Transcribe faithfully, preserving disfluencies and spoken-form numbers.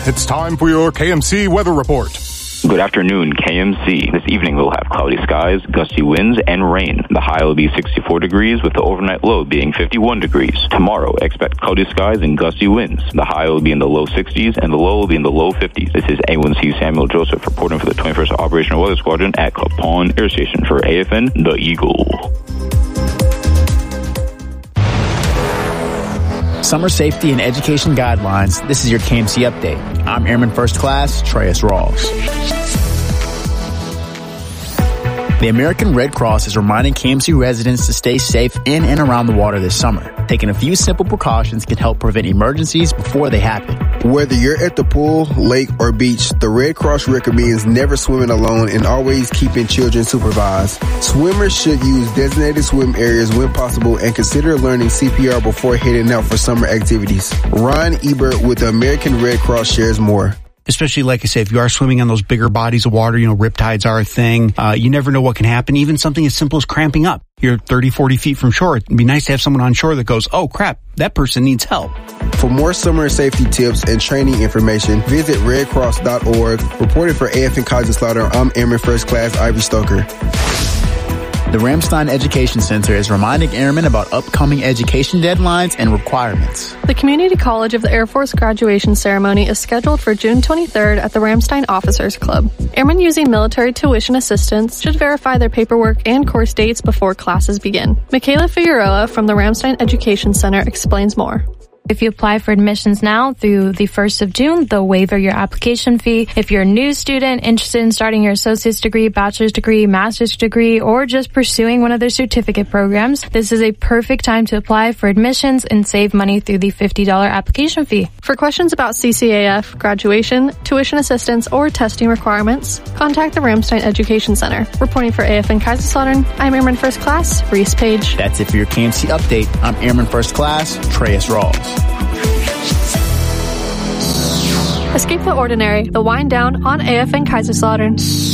It's time for your K M C weather report. Good afternoon, K M C. This evening we'll have cloudy skies, gusty winds, and rain. The high will be sixty-four degrees with the overnight low being fifty-one degrees. Tomorrow, expect cloudy skies and gusty winds. The high will be in the low sixties and the low will be in the low fifties. This is A one C Samuel Joseph reporting for the twenty-first Operational Weather Squadron at Capon Air Station for A F N, The Eagle. Summer Safety and Education Guidelines. This is your K M C update. I'm Airman First Class Treyas Rawls. The American Red Cross is reminding K M C residents to stay safe in and around the water this summer. Taking a few simple precautions can help prevent emergencies before they happen. Whether you're at the pool, lake, or beach, the Red Cross recommends never swimming alone and always keeping children supervised. Swimmers should use designated swim areas when possible and consider learning C P R before heading out for summer activities. Ron Ebert with the American Red Cross shares more. Especially, like I say, if you are swimming on those bigger bodies of water, you know, riptides are a thing. Uh, you never know what can happen. Even something as simple as cramping up. You're thirty, forty feet from shore. It'd be nice to have someone on shore that goes, oh, crap, that person needs help. For more summer safety tips and training information, visit red cross dot org. Reporting for A F N Kaiserslautern, I'm Airman First Class Ivy Stoker. The Ramstein Education Center is reminding airmen about upcoming education deadlines and requirements. The Community College of the Air Force graduation ceremony is scheduled for June twenty-third at the Ramstein Officers Club. Airmen using military tuition assistance should verify their paperwork and course dates before classes begin. Michaela Figueroa from the Ramstein Education Center explains more. If you apply for admissions now through the first of June, they'll waiver your application fee. If you're a new student interested in starting your associate's degree, bachelor's degree, master's degree, or just pursuing one of their certificate programs, this is a perfect time to apply for admissions and save money through the fifty dollars application fee. For questions about C C A F, graduation, tuition assistance, or testing requirements, contact the Ramstein Education Center. Reporting for A F N Kaiserslautern, I'm Airman First Class Reese Page. That's it for your K M C update. I'm Airman First Class Treyas Rawls. Escape the Ordinary, the wind down on A F N Kaiserslautern.